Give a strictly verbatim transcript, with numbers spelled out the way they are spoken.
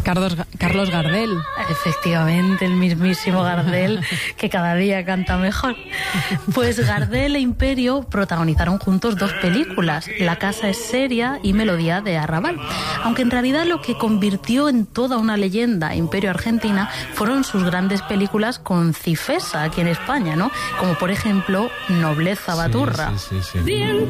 Carlos, Carlos Gardel. Efectivamente, el mismísimo Gardel, que cada día canta mejor. Pues Gardel e Imperio protagonizaron juntos dos películas, La casa es seria y Melodía de Arrabal. Aunque en realidad lo que convirtió en toda una leyenda a Imperio Argentina fueron sus grandes películas con Cifesa aquí en España, ¿no? Como por ejemplo Nobleza Baturra. Sí, sí, sí, sí.